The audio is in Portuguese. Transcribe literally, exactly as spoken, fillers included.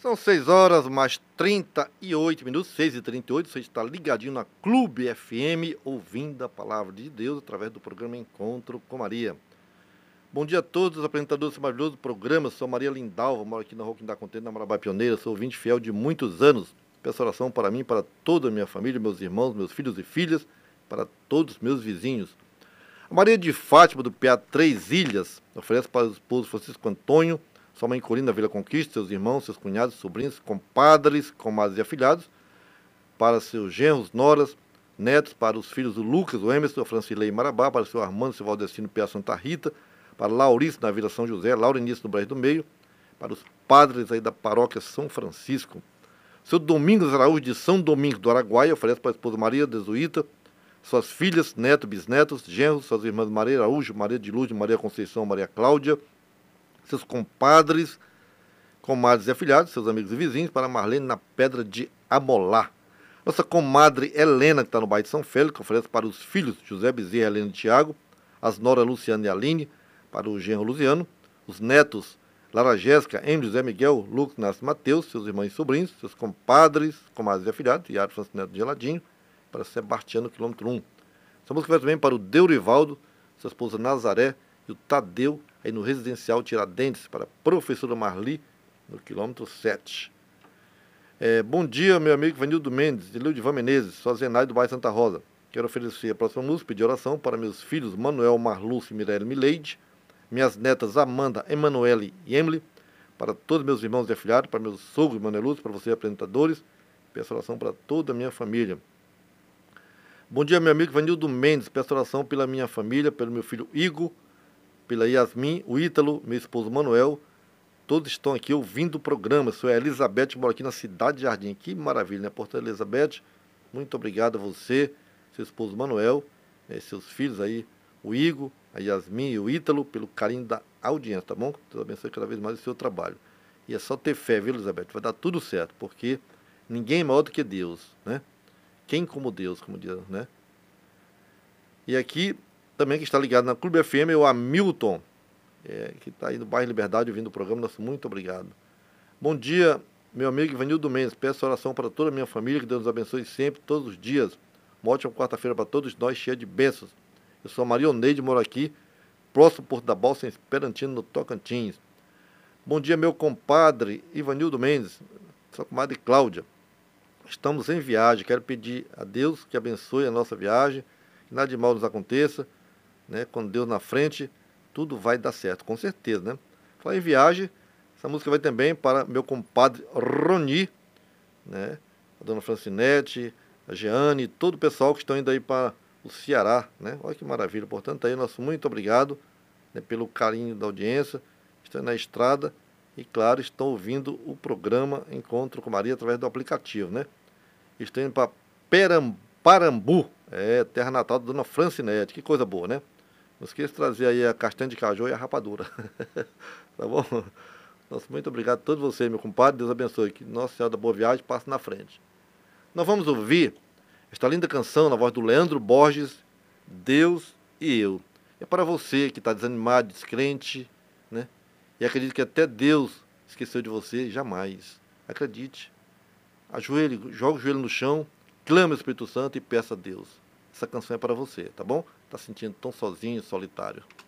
São seis horas mais trinta e oito minutos, seis e trinta e oito. Você está ligadinho na Clube F M, ouvindo a palavra de Deus através do programa Encontro com Maria. Bom dia a todos os apresentadores desse maravilhoso programa. Sou Maria Lindalva, moro aqui na Rua Quinta Contente, na Marabá Pioneira. Sou ouvinte fiel de muitos anos. Peço oração para mim, para toda a minha família, meus irmãos, meus filhos e filhas, para todos os meus vizinhos. A Maria de Fátima, do P A Três Ilhas, oferece para o esposo Francisco Antônio, sua mãe Corina Vila Conquista, seus irmãos, seus cunhados, sobrinhos, compadres, comadres e afilhados, para seus genros, noras, netos, para os filhos do Lucas, o Emerson, a Francilei Marabá, para o seu Armando, seu Valdecino, P A Santa Rita, para Laurice, na Vila São José, Laurenice, no Brejo do Meio, para os padres aí da paróquia São Francisco. Seu Domingos Araújo, de São Domingos do Araguaia, oferece para a esposa Maria Desuíta, suas filhas, netos, bisnetos, genros, suas irmãs Maria Araújo, Maria de Luz, Maria Conceição, Maria Cláudia, seus compadres, comadres e afilhados, seus amigos e vizinhos, para Marlene na Pedra de Amolá. Nossa comadre Helena, que está no bairro de São Félix, oferece para os filhos José Bezerra, Helena e Tiago, as noras Luciana e Aline, para o genro Luciano, os netos Lara Jéssica, Emílio, José Miguel, Lucas, Nasce Mateus, seus irmãos e sobrinhos, seus compadres, comadres e afilhados, Yara Francisco Neto de Geladinho, para Sebastiano, quilômetro um. Essa música vai também para o Deurivaldo, sua esposa Nazaré, e o Tadeu, aí no Residencial Tiradentes, para a professora Marli, no quilômetro sete. É, bom dia, meu amigo Vanildo Mendes, de Leudivan Menezes, sua Zenaide do bairro Santa Rosa. Quero oferecer a próxima música, pedir oração para meus filhos Manuel, Marlúcio, Mirelle e Mileide, minhas netas Amanda, Emanuele e Emily, para todos meus irmãos e afilhados, para meus sogros, Maneluz, para vocês apresentadores, peço oração para toda a minha família. Bom dia, meu amigo Vanildo Mendes, peço oração pela minha família, pelo meu filho Igor, pela Yasmin, o Ítalo, meu esposo Manuel, todos estão aqui ouvindo o programa. Eu sou a Elizabeth, moro aqui na Cidade de Jardim. Que maravilha, né? Portanto, Elizabeth, muito obrigado a você, seu esposo Manuel, né, seus filhos aí, o Igor, a Yasmin e o Ítalo, pelo carinho da audiência, tá bom? Deus abençoe cada vez mais o seu trabalho. E é só ter fé, viu, Elizabeth? Vai dar tudo certo, porque ninguém é maior do que Deus, né? Quem como Deus, como diz, né? E aqui, também que está ligado na Clube F M, é o Hamilton, é, que está aí no bairro Liberdade ouvindo o programa. Nosso muito obrigado. Bom dia, meu amigo Ivanildo Mendes. Peço oração para toda a minha família, que Deus nos abençoe sempre, todos os dias. Uma ótima quarta-feira para todos nós, cheia de bênçãos. Eu sou a Maria Oneide, moro aqui, próximo ao Porto da Balsa, em Esperantino, no Tocantins. Bom dia, meu compadre Ivanildo Mendes, sua comadre Cláudia. Estamos em viagem, quero pedir a Deus que abençoe a nossa viagem, que nada de mal nos aconteça, né? Com Deus na frente, tudo vai dar certo, com certeza, né? Falar em viagem, essa música vai também para meu compadre Roni, né? A dona Francinete, a Jeane, todo o pessoal que estão indo aí para o Ceará, né? Olha que maravilha. Portanto, aí nosso muito obrigado, né, pelo carinho da audiência, estão na estrada e, claro, estão ouvindo o programa Encontro com Maria através do aplicativo, né? Estão indo para Parambu, é, terra natal da dona Francinete. Que coisa boa, né? Não esqueça de trazer aí a castanha de caju e a rapadura. Tá bom? Nosso muito obrigado a todos vocês, meu compadre. Deus abençoe. Que Nossa Senhora da Boa Viagem passe na frente. Nós vamos ouvir esta linda canção na voz do Leandro Borges, Deus e Eu. É para você que está desanimado, descrente, né? E acredita que até Deus esqueceu de você. Jamais. Acredite. Ajoelhe, joga o joelho no chão, clame ao Espírito Santo e peça a Deus. Essa canção é para você, tá bom? Está se sentindo tão sozinho, solitário.